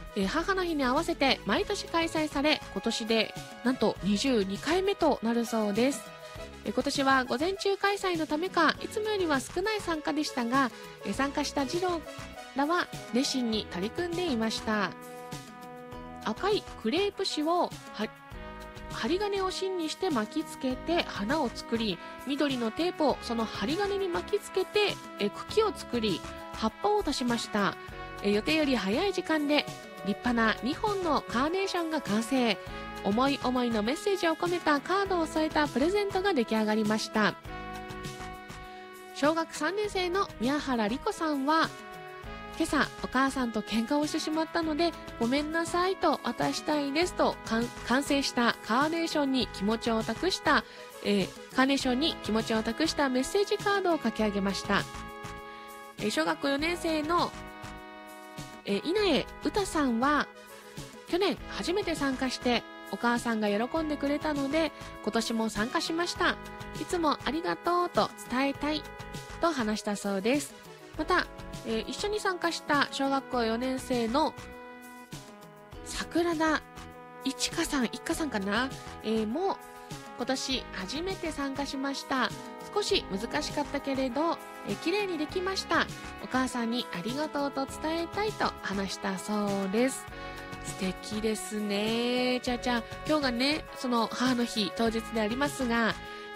母の日に合わせて毎年開催され、今年でなんと22回目となるそうです。今年は午前中開催のためか、いつもよりは少ない参加でしたが、参加した児童らは熱心に取り組んでいました。赤いクレープ紙を針金を芯にして巻きつけて花を作り、緑のテープをその針金に巻きつけて茎を作り、葉っぱを足しました。予定より早い時間で立派な2本のカーネーションが完成。思い思いのメッセージを込めたカードを添えたプレゼントが出来上がりました。小学3年生の宮原理子さんは、今朝お母さんと喧嘩をしてしまったのでごめんなさいと渡したいですと、完成したカーネーションに気持ちを託した、メッセージカードを書き上げました。小学校4年生の稲江詩さんは、去年初めて参加してお母さんが喜んでくれたので今年も参加しました。いつもありがとうと伝えたいと話したそうです。また、一緒に参加した小学校4年生の桜田一花さんかな、もう今年初めて参加しました。少し難しかったけれど、綺麗にできました。お母さんにありがとうと伝えたいと話したそうです。素敵ですね。今日がね、その母の日当日でありますが、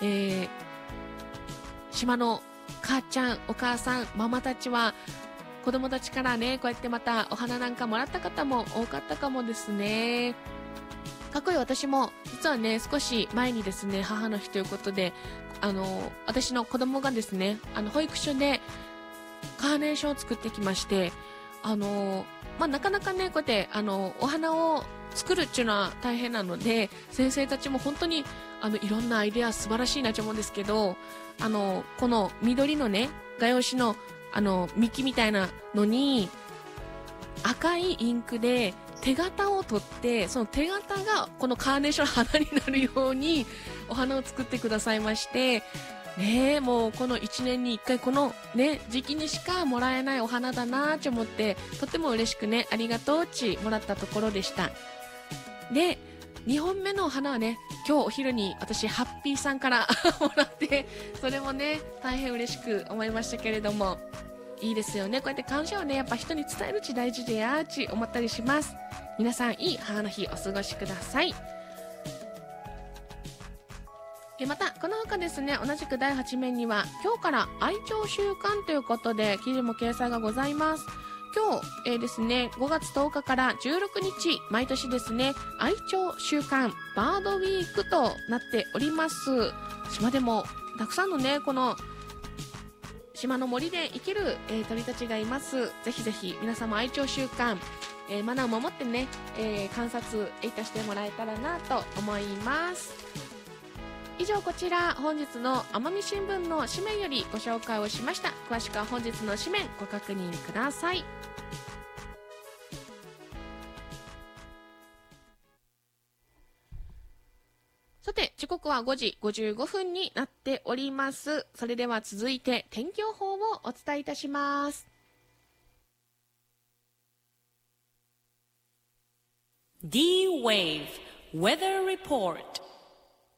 島の母ちゃん、お母さん、ママたちは子供たちからね、こうやってまたお花なんかもらった方も多かったかもですね。かっこいい。私も実はね、少し前にですね、母の日ということで、私の子供がですね、保育所でカーネーションを作ってきまして、なかなかね、こうやってお花を作るっていうのは大変なので、先生たちも本当にいろんなアイデア素晴らしいなと思うんですけど、この緑のね、画用紙の幹みたいなのに赤いインクで手形を取って、その手形がこのカーネーションの花になるようにお花を作ってくださいまして、ねえ、もうこの1年に1回このね、時期にしかもらえないお花だなと思って、とっても嬉しくね、ありがとうちもらったところでした。で、2本目のお花はね、今日お昼に私ハッピーさんからもらって、それもね、大変嬉しく思いましたけれども、いいですよね。こうやって感謝をね、やっぱ人に伝えるち大事でやーち思ったりします。皆さんいい母の日お過ごしください。またこの他ですね、同じく第8面には今日から愛鳥週間ということで記事も掲載がございます。今日、ですね、5月10日から16日、毎年ですね、愛鳥週間バードウィークとなっております。島でもたくさんのね、この島の森で生きる、鳥たちがいます。ぜひぜひ皆様愛鳥週間、マナーを守ってね、観察いたしてもらえたらなと思います。以上、こちら本日の奄美新聞の紙面よりご紹介をしました。詳しくは本日の紙面ご確認ください。さて、時刻は5時55分になっております。それでは続いて天気予報をお伝えいたします。 D-Wave Weather Report。